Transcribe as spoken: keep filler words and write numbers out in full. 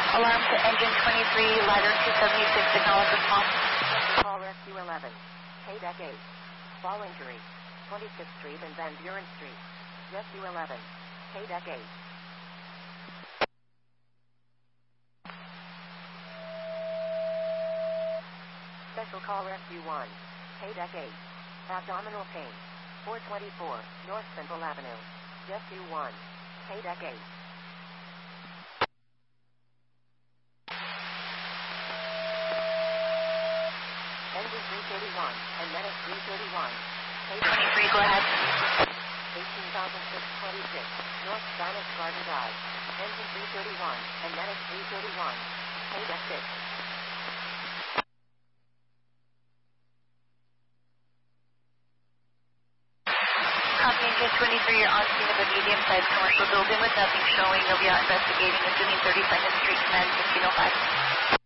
Alarm to engine twenty-three, ladder two seventy-six, acknowledge response. Call Rescue eleven. K-Deck eight. Fall injury. twenty-sixth Street and Van Buren Street. Rescue eleven. K-Deck eight. Special call Rescue one. K-Deck eight. Abdominal pain. four twenty-four, North Central Avenue. Rescue one. K-Deck eight. Engine three thirty-one, and Medic three thirty-one. twenty-three, go ahead. eighteen thousand six hundred twenty-six, North Spanish Garden Drive. Engine three thirty-one, and Medic three thirty-one. K-Deck six. Copy engine twenty-three, you're on scene of a medium-sized commercial building with nothing showing. You'll be out investigating, assuming thirty-second Street, command fifteen oh five.